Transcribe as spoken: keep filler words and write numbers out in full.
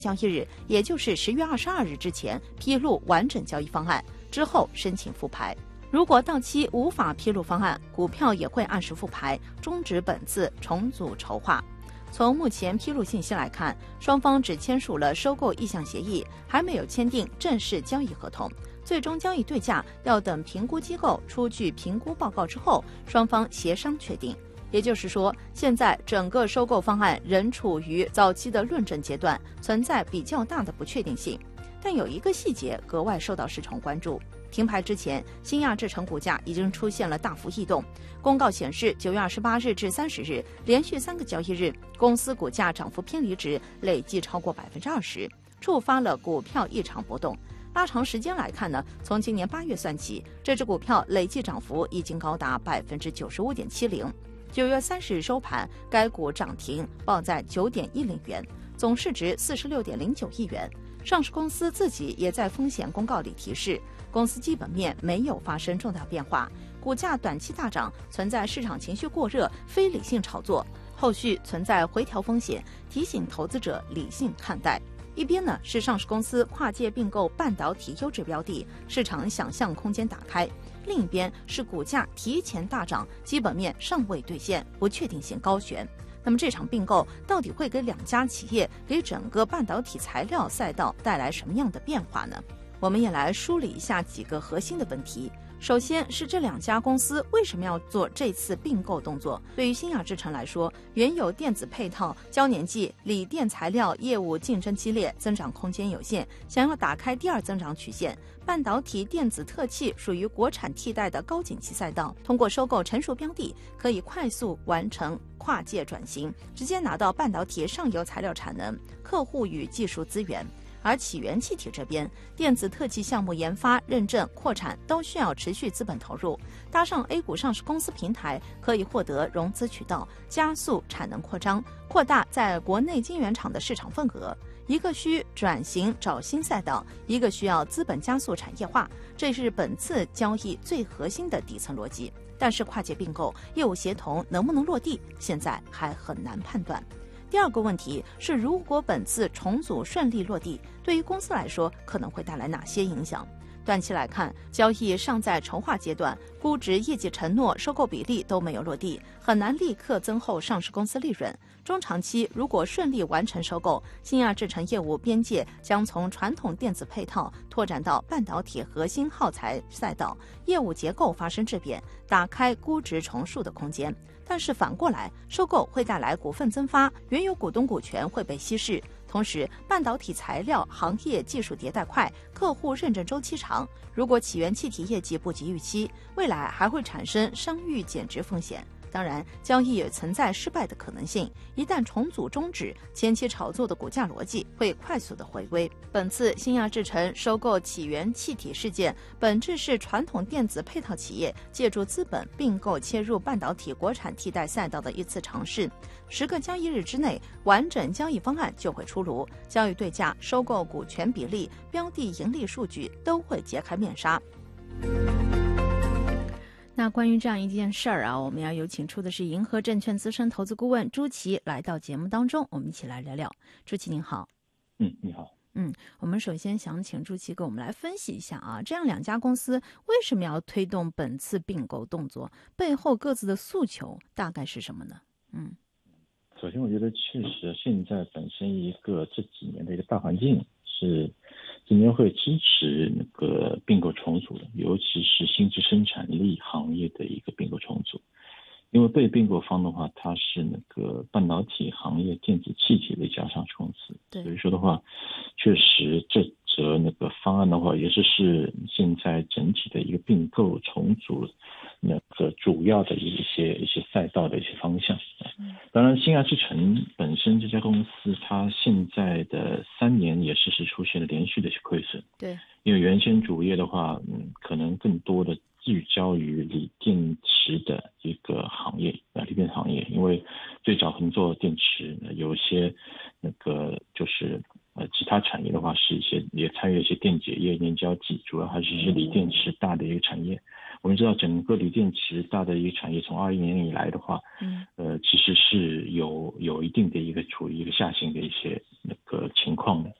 交易日，也就是十月二十二日之前披露完整交易方案，之后申请复牌。如果到期无法披露方案，股票也会按时复牌，终止本次重组筹划。从目前披露信息来看，双方只签署了收购意向协议，还没有签订正式交易合同。最终交易对价要等评估机构出具评估报告之后，双方协商确定。也就是说，现在整个收购方案仍处于早期的论证阶段，存在比较大的不确定性。但有一个细节格外受到市场关注。停牌之前，新亚制成股价已经出现了大幅异动。公告显示，九月二十八日至三十日连续三个交易日，公司股价涨幅偏离值累计超过百分之二十，触发了股票异常波动。拉长时间来看呢，从今年八月算起，这只股票累计涨幅已经高达百分之九十五点七零。九月三十日收盘，该股涨停报在九点一零元，总市值四十六点零九亿元。上市公司自己也在风险公告里提示，公司基本面没有发生重大变化，股价短期大涨存在市场情绪过热、非理性炒作，后续存在回调风险，提醒投资者理性看待。一边呢是上市公司跨界并购半导体优质标的，市场想象空间打开；另一边是股价提前大涨，基本面尚未兑现，不确定性高悬。那么这场并购到底会给两家企业、给整个半导体材料赛道带来什么样的变化呢？我们也来梳理一下几个核心的问题。首先是这两家公司为什么要做这次并购动作？对于新亚制成来说，原有电子配套、胶粘剂、锂电材料业务竞争激烈，增长空间有限，想要打开第二增长曲线。半导体电子特器属于国产替代的高景气赛道，通过收购成熟标的，可以快速完成跨界转型，直接拿到半导体上游材料产能、客户与技术资源。而起源气体这边，电子特技项目研发、认证、扩产都需要持续资本投入，搭上 A 股上市公司平台，可以获得融资渠道，加速产能扩张，扩大在国内晶圆厂的市场份额。一个需转型找新赛道，一个需要资本加速产业化，这是本次交易最核心的底层逻辑。但是跨界并购、业务协同能不能落地，现在还很难判断。第二个问题是，如果本次重组顺利落地，对于公司来说可能会带来哪些影响？短期来看，交易尚在筹划阶段，估值、业绩承诺、收购比例都没有落地，很难立刻增厚上市公司利润。中长期如果顺利完成收购，新亚制成业务边界将从传统电子配套拓展到半导体核心耗材赛道，业务结构发生质变，打开估值重塑的空间。但是反过来，收购会带来股份增发，原有股东股权会被稀释。同时，半导体材料行业技术迭代快，客户认证周期长，如果起源气体业绩不及预期，未来还会产生商誉减值风险。当然，交易也存在失败的可能性，一旦重组终止，前期炒作的股价逻辑会快速的回归。本次新亚制成收购起源气体事件，本质是传统电子配套企业借助资本并购切入半导体国产替代赛道的一次尝试。十个交易日之内，完整交易方案就会出炉，交易对价、收购股权比例、标的盈利数据都会揭开面纱。那关于这样一件事儿啊，我们要有请出的是银河证券资深投资顾问朱琦来到节目当中，我们一起来聊聊。朱琦您好。 嗯，你好。 嗯，我们首先想请朱琦给我们来分析一下啊，这样两家公司为什么要推动本次并购动作，背后各自的诉求大概是什么呢？嗯， 首先我觉得确实现在本身一个这几年的一个大环境是证监会支持那个并购重组的，尤其是新质生产力行业的一个并购重组。因为被并购方的话，它是那个半导体行业电子气体的一家上市公司，所以说的话，确实这则那个方案的话，也是是现在整体的一个并购重组那个主要的一些一些赛道的一些方向。当然，新亚制成本身这家公司，它现在的三年也是是出现了连续的一些亏损。 对， 因为原先主业的话，嗯，可能更多的聚焦于锂电池的一个行业啊，锂电行业，因为最早可能做电池，有一些那个就是呃其他产业的话是一些也参与一些电解液、粘胶剂，主要还是一些锂电池大的一个产业。 我们知道整个锂电池大的一个产业从二一年以来的话， 嗯， 呃，其实是有有一定的一个处于一个下行的一些那个情况的。